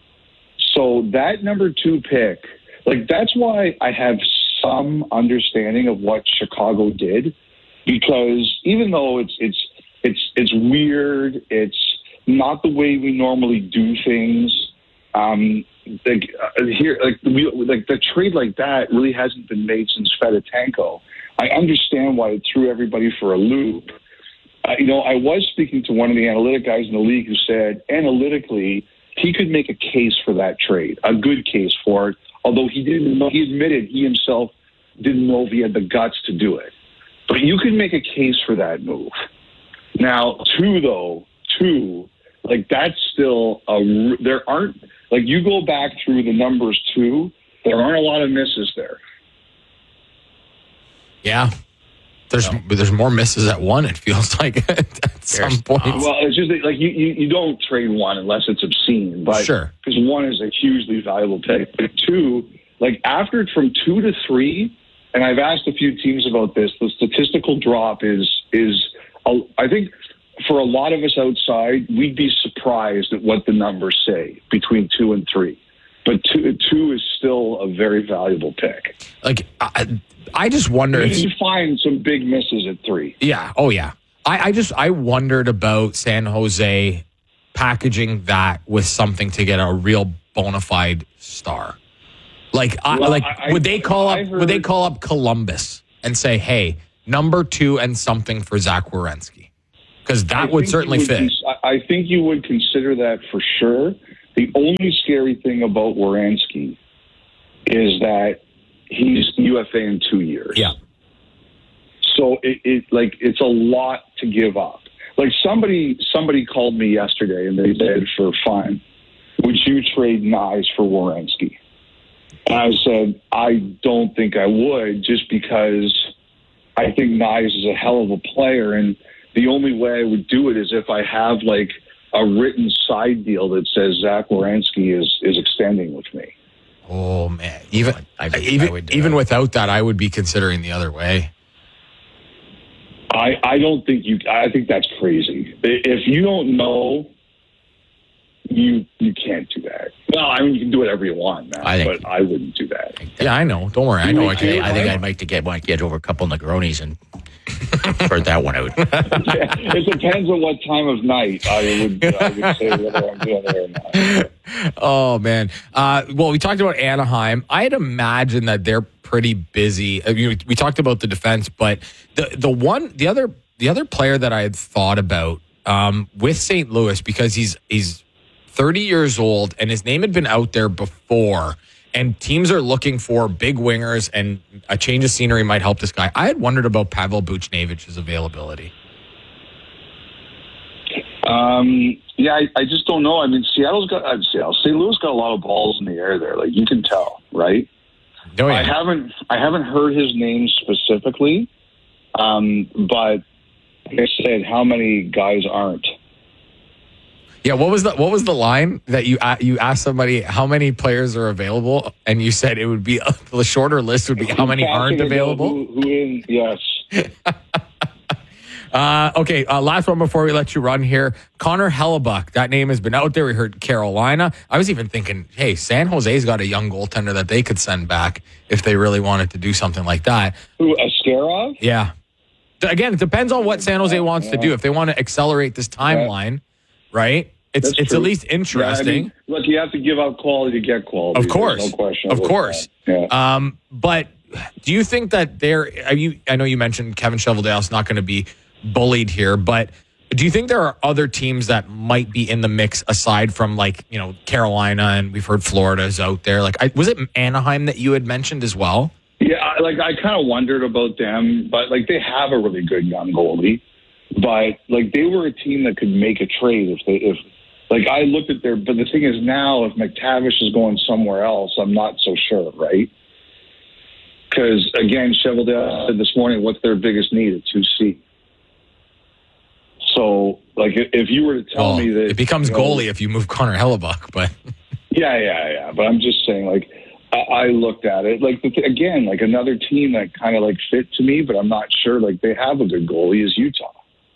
So that number two pick, like, that's why I have some understanding of what Chicago did, because even though it's it's it's it's weird, it's not the way we normally do things. Um, like uh, here, like we, like the trade like that really hasn't been made since Fedotenko. I understand why it threw everybody for a loop. Uh, you know, I was speaking to one of the analytic guys in the league who said analytically he could make a case for that trade, a good case for it. Although he didn't know, he admitted he himself didn't know if he had the guts to do it. But you can make a case for that move. Now, two though, two, like that's still a. There aren't like you go back through the numbers two. There aren't a lot of misses there. Yeah. There's there's more misses at one, it feels like, at some point. Well, it's just that, like you, you, you don't trade one unless it's obscene, but Sure. because one is a hugely valuable pick. But two, like after from two to three, and I've asked a few teams about this, the statistical drop is is a, I think for a lot of us outside, we'd be surprised at what the numbers say between two and three. But two, two is still a very valuable pick. Like, I, I just wonder You if can find some big misses at three. Yeah. Oh, yeah. I, I just I wondered about San Jose packaging that with something to get a real bona fide star. Like, I, Well, like I- would they call I up? heard- Would they call up Columbus and say, "Hey, number two and something for Zach Werenski"? Because I that would think certainly you would fit. cons- I I think you would consider that for sure. The only scary thing about Werenski is that he's U F A in two years. Yeah. So it, it like it's a lot to give up. Like somebody somebody called me yesterday and they said, for fun, would you trade Nyes for Werenski? And I said, I don't think I would, just because I think Nyes is a hell of a player, and the only way I would do it is if I have like a written side deal that says Zach Werenski is is extending with me. Oh man, even I would- even I would, uh, even without that, I would be considering the other way. I, I don't think you. I think that's crazy. If you don't know, you you can't do that. Well, I mean, you can do whatever you want, man. I think- but I wouldn't do that. Yeah, I know. Don't worry, I know. I I, can. I think I'd like to get might get over a couple Negronis and sort that one out. It depends on what time of night I would, I would say whether I'm doing it or not. Oh man. Uh, well, we talked about Anaheim. I'd imagine that they're pretty busy. I mean, we, we talked about the defense, but the the one the other the other player that I had thought about um, with Saint Louis, because he's he's thirty years old and his name had been out there before, and teams are looking for big wingers, and a change of scenery might help this guy. I had wondered about Pavel Buchnevich's availability. Um, yeah, I, I just don't know. I mean, Seattle's got uh, Seattle. Saint Louis got a lot of balls in the air there. Like you can tell, right? Oh, yeah. I haven't I haven't heard his name specifically, um, but like I said, how many guys aren't? Yeah, what was the what was the line that you uh, you asked somebody how many players are available, and you said it would be uh, the shorter list would be how many aren't available? Who, who in? Yes. Uh, okay, uh, last one before we let you run here. Connor Hellebuck. That name has been out there. We heard Carolina. I was even thinking, hey, San Jose's got a young goaltender that they could send back if they really wanted to do something like that. Who, Askarov? Yeah. Again, it depends on what San Jose wants to do. If they want to accelerate this timeline, right? It's That's it's true. at least interesting. Yeah, I mean, look, you have to give up quality to get quality. Of course, There's no question. of about course. that. Yeah. Um, but do you think that there? Are you? I know you mentioned Kevin Cheveldale's not going to be bullied here, but do you think there are other teams that might be in the mix aside from like you know Carolina, and we've heard Florida's out there? Like, I, was it Anaheim that you had mentioned as well? Yeah, I- like I kind of wondered about them, but like they have a really good young goalie, but like they were a team that could make a trade if they if like I looked at their. But the thing is now, if McTavish is going somewhere else, I'm not so sure, right? Because again, Cheveldale said this morning, what's their biggest need? A two C. So, like, if if you were to tell Well, me that it becomes you know, goalie if you move Connor Hellebuck, but yeah, yeah, yeah. But I'm just saying, like, I, I looked at it, like, the th- again, like another team that kind of like fit to me, but I'm not sure. Like, they have a good goalie is Utah.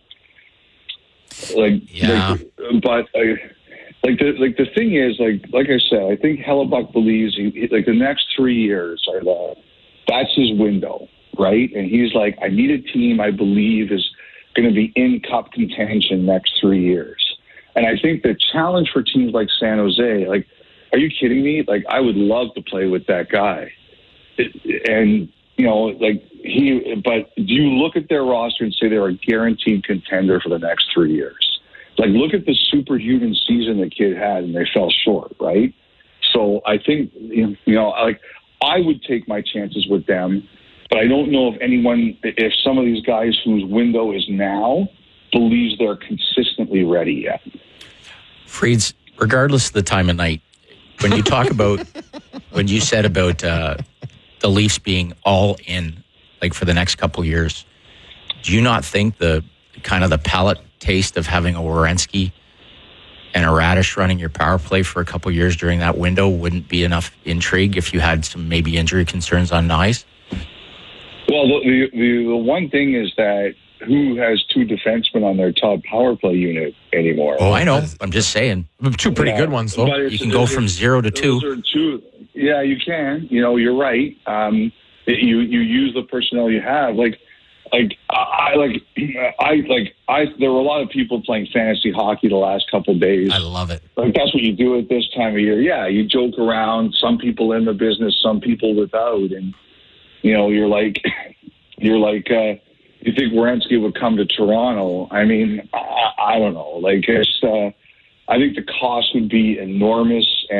Like, yeah. like, but uh, like the like the thing is, like, like I said, I think Hellebuck believes he, he- like the next three years are the that's his window, right? And he's like, I need a team I believe is going to be in cup contention next three years. And I think the challenge for teams like San Jose, like, are you kidding me? Like, I would love to play with that guy. It, and, you know, like he, but do you look at their roster and say they're a guaranteed contender for the next three years? Like, look at the superhuman season the kid had and they fell short, right? So I think, you know, like, I would take my chances with them. But I don't know if anyone, if some of these guys whose window is now, believes they're consistently ready yet. Freeds, regardless of the time of night, when you talk about, when you said about uh, the Leafs being all in, like for the next couple of years, do you not think the kind of the palate taste of having a Werenski and a Radish running your power play for a couple of years during that window wouldn't be enough intrigue if you had some maybe injury concerns on Nyes? Well, the, the, the, the one thing is that who has two defensemen on their top power play unit anymore? Oh, I know. I'm just saying. Two pretty Yeah. good ones, though. But it's- You can go it's- from zero to two. Those are two. Yeah, you can. You know, you're right. Um, you you use the personnel you have. Like, like I like I like I. There were a lot of people playing fantasy hockey the last couple of days. I love it. Like that's what you do at this time of year. Yeah, you joke around. Some people in the business, some people without, and you know, you're like, you're like, uh, you think Werenski would come to Toronto? I mean, I, I don't know. Like, it's, uh, I think the cost would be enormous.